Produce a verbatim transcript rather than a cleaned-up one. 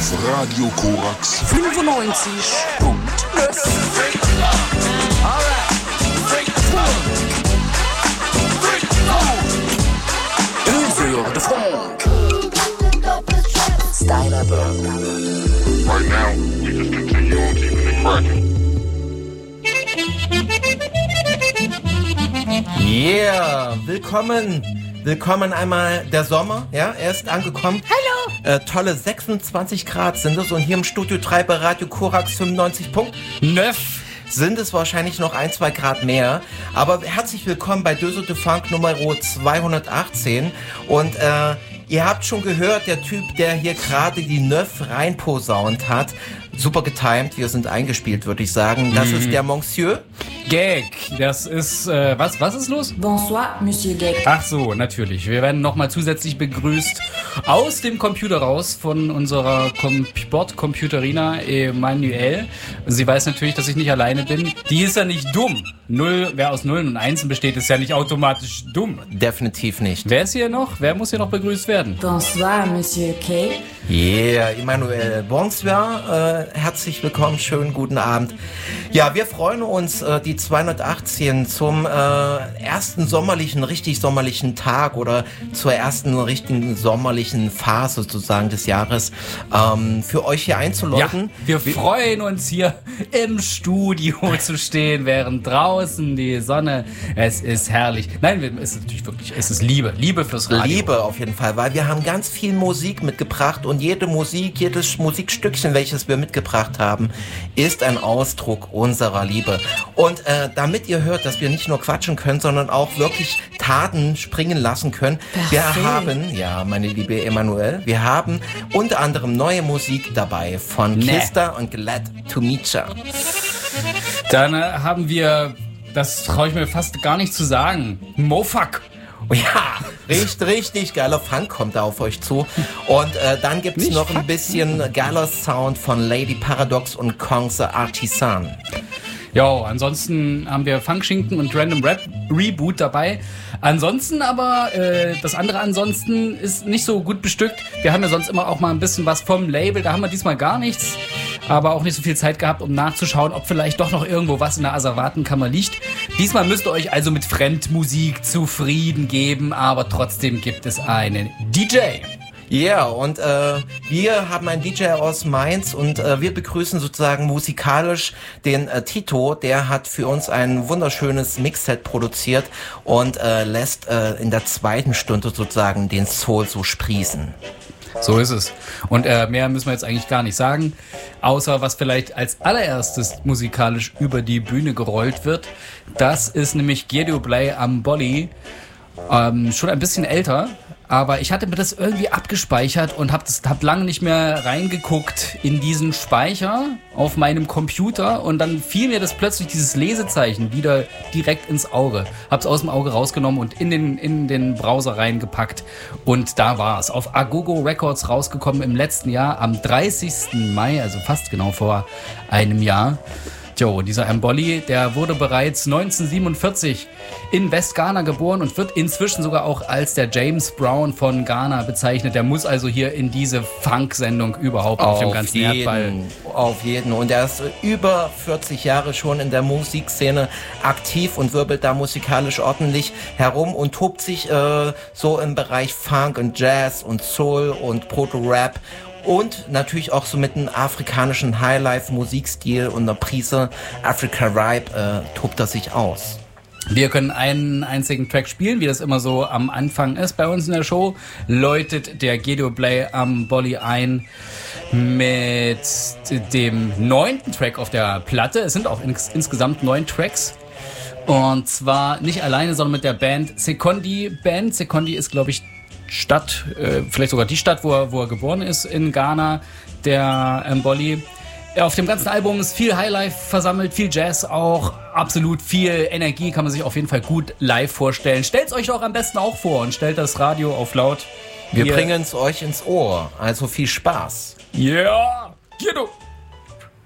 auf Radio Korax fünfundneunzig Punkt null. Für de Funk. Stylerberg. Right now, we just continue on keeping it cracking. Yeah, willkommen. Willkommen einmal der Sommer, ja, er ist angekommen. Hallo. Äh, tolle sechsundzwanzig Grad sind es und hier im Studio drei bei Radio Korax fünfundneunzig Punkt null sind es wahrscheinlich noch ein, zwei Grad mehr. Aber herzlich willkommen bei Döse de Funk Nummer zweihundertachtzehn und äh, ihr habt schon gehört, der Typ, der hier gerade die Neuf reinposaunt hat, super getimed, wir sind eingespielt, würde ich sagen. Das mhm. ist der Monsieur. Gag, das ist, äh, was, was ist los? Bonsoir, Monsieur Gag. Ach so, natürlich. Wir werden nochmal zusätzlich begrüßt aus dem Computer raus von unserer Bordcomputerina Emanuelle. Sie weiß natürlich, dass ich nicht alleine bin. Die ist ja nicht dumm. Null, wer aus Nullen und Einsen besteht, ist ja nicht automatisch dumm. Definitiv nicht. Wer ist hier noch? Wer muss hier noch begrüßt werden? Bonsoir, Monsieur K. Yeah, Emanuelle, bonsoir, äh, herzlich willkommen, schönen guten Abend. Ja, wir freuen uns, äh, die zweihundertachtzehn zum äh, ersten sommerlichen, richtig sommerlichen Tag oder zur ersten richtigen sommerlichen Phase sozusagen des Jahres ähm, für euch hier einzuläuten. Ja, wir, wir freuen uns hier im Studio zu stehen, während draußen die Sonne, es ist herrlich. Nein, es ist natürlich wirklich, es ist Liebe, Liebe fürs Radio. Liebe auf jeden Fall, weil wir haben ganz viel Musik mitgebracht und jede Musik, jedes Musikstückchen, welches wir mitgebracht haben, ist ein Ausdruck unserer Liebe. Und äh, damit ihr hört, dass wir nicht nur quatschen können, sondern auch wirklich Taten springen lassen können, Perfekt. wir haben, ja, meine liebe Emanuelle, wir haben unter anderem neue Musik dabei von nee. Kista und Glad to Meet Ya. Dann äh, haben wir, das traue ich mir fast gar nicht zu sagen, Mofuck. Oh ja, richtig, richtig geiler Funk kommt da auf euch zu. Und äh, dann gibt's Nicht noch ein bisschen geiler Sound von Lady Paradox und Kong the Artisan. Jo, ansonsten haben wir Funkschinken und Random Rap Reboot dabei. Ansonsten aber, äh, das andere ansonsten ist nicht so gut bestückt. Wir haben ja sonst immer auch mal ein bisschen was vom Label, da haben wir diesmal gar nichts. Aber auch nicht so viel Zeit gehabt, um nachzuschauen, ob vielleicht doch noch irgendwo was in der Asservatenkammer liegt. Diesmal müsst ihr euch also mit Fremdmusik zufrieden geben, aber trotzdem gibt es einen D J. Ja, yeah, und äh, wir haben einen D J aus Mainz und äh, wir begrüßen sozusagen musikalisch den äh, Tito. Der hat für uns ein wunderschönes Mixset produziert und äh, lässt äh, in der zweiten Stunde sozusagen den Soul so sprießen. So ist es. Und äh, mehr müssen wir jetzt eigentlich gar nicht sagen, außer was vielleicht als allererstes musikalisch über die Bühne gerollt wird. Das ist nämlich Gedo Blay am Bolly, ähm, schon ein bisschen älter. Aber ich hatte mir das irgendwie abgespeichert und habe hab lange nicht mehr reingeguckt in diesen Speicher auf meinem Computer. Und dann fiel mir das plötzlich, dieses Lesezeichen, wieder direkt ins Auge. Hab's aus dem Auge rausgenommen und in den, in den Browser reingepackt. Und da war's. Auf Agogo Records rausgekommen im letzten Jahr, am dreißigsten Mai, also fast genau vor einem Jahr. Jo, dieser Mboli, der wurde bereits neunzehnhundertsiebenundvierzig in Westghana geboren und wird inzwischen sogar auch als der James Brown von Ghana bezeichnet. Der muss also hier in diese Funk-Sendung überhaupt auf, auf dem ganzen jeden, Erdball. Auf jeden. Und er ist über vierzig Jahre schon in der Musikszene aktiv und wirbelt da musikalisch ordentlich herum und tobt sich äh, so im Bereich Funk und Jazz und Soul und Proto-Rap. Und natürlich auch so mit einem afrikanischen Highlife-Musikstil und einer Prise Africa Ripe äh, tobt er sich aus. Wir können einen einzigen Track spielen, wie das immer so am Anfang ist bei uns in der Show. Läutet der Gedo Blay am Bolly ein mit dem neunten Track auf der Platte. Es sind auch ins, insgesamt neun Tracks. Und zwar nicht alleine, sondern mit der Band Sekondi Band. Sekondi ist, glaube ich, Stadt, äh, vielleicht sogar die Stadt, wo er, wo er geboren ist in Ghana, der Mboli. Auf dem ganzen Album ist viel Highlife versammelt, viel Jazz auch, absolut viel Energie, kann man sich auf jeden Fall gut live vorstellen. Stellt's euch doch am besten auch vor und stellt das Radio auf laut. Wir bringen es euch ins Ohr, also viel Spaß. Ja, yeah. Gedo!